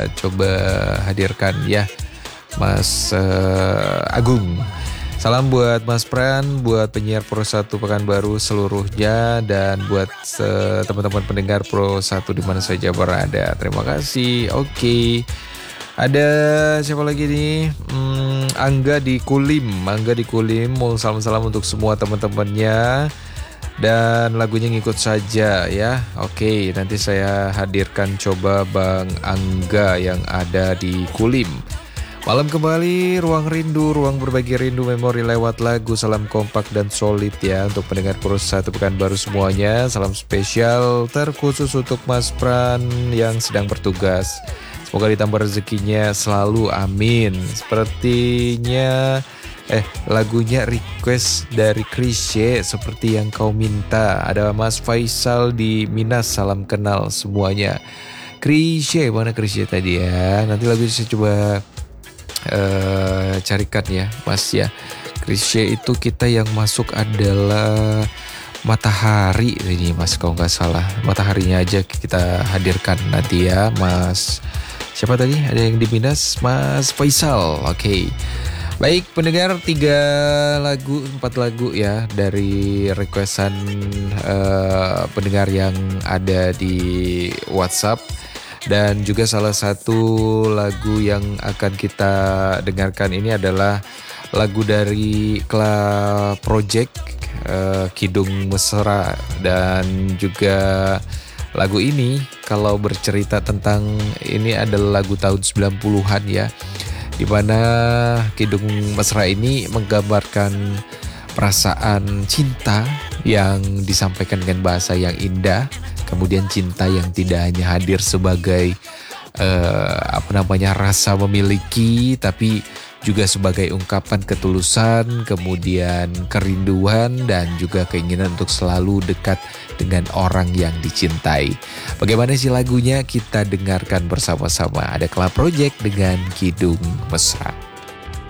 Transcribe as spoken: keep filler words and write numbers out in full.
coba hadirkan ya Mas uh, Agung. Salam buat Mas Pran, buat penyiar Pro satu Pekanbaru seluruhnya, dan buat uh, teman-teman pendengar Pro satu di mana saja berada. Terima kasih. Oke. Okay. Ada siapa lagi nih? Hmm, Angga di Kulim. Angga di Kulim mau salam-salam untuk semua teman-temannya. Dan lagunya ngikut saja ya. Oke, nanti saya hadirkan coba Bang Angga yang ada di Kulim. Malam kembali, ruang rindu, ruang berbagi rindu memori lewat lagu. Salam kompak dan solid ya untuk pendengar Pro satu Pekanbaru semuanya. Salam spesial terkhusus untuk Mas Pran yang sedang bertugas. Semoga ditambah rezekinya selalu, amin. Sepertinya eh lagunya request dari Krisye seperti yang kau minta. Ada Mas Faisal di Minas, salam kenal semuanya. Krisye, mana Krisye tadi ya? Nanti lagu saya coba Uh, carikan ya Mas ya. Krisye itu kita yang masuk adalah Matahari ini Mas, kalau nggak salah. Mataharinya aja kita hadirkan nanti ya Mas. Siapa tadi? Ada yang di Minas, Mas Faisal. Oke okay. Baik pendengar, tiga lagu, empat lagu ya dari requestan uh, pendengar yang ada di WhatsApp. Dan juga salah satu lagu yang akan kita dengarkan ini adalah lagu dari Kla Project, uh, Kidung Mesra. Dan juga lagu ini kalau bercerita tentang ini adalah lagu tahun sembilan puluhan ya, dimana Kidung Mesra ini menggambarkan perasaan cinta yang disampaikan dengan bahasa yang indah. Kemudian cinta yang tidak hanya hadir sebagai uh, apa namanya rasa memiliki, tapi juga sebagai ungkapan ketulusan, kemudian kerinduan, dan juga keinginan untuk selalu dekat dengan orang yang dicintai. Bagaimana sih lagunya? Kita dengarkan bersama-sama. Ada Kla Project dengan Kidung Mesra.